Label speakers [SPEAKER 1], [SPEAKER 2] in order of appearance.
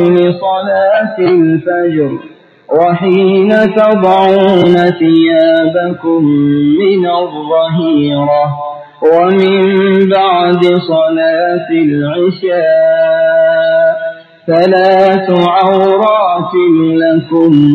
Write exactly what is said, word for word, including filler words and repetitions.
[SPEAKER 1] لصلاة الفجر وحين تضعون ثيابكم من الظهيرة ومن بعد صلاة العشاء ثلاث عورات لكم